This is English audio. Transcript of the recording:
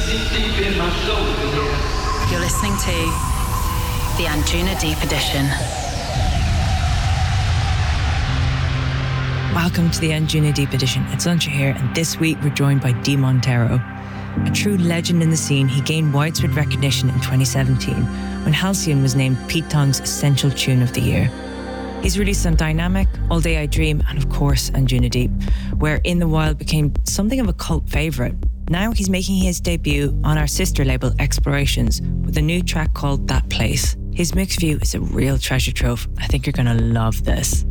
You're listening to the Anjuna Deep Edition. Welcome to the Anjuna Deep Edition. It's Saoirse here, and this week we're joined by Dee Montero. A true legend in the scene, he gained widespread recognition in 2017 when Halcyon was named Pete Tong's Essential Tune of the Year. He's released on Dynamic, All Day I Dream, and of course Anjuna Deep, where In the Wild became something of a cult favourite. Now he's making his debut on our sister label Explorations with a new track called That Place. His mixed view is a real treasure trove. I think you're going to love this.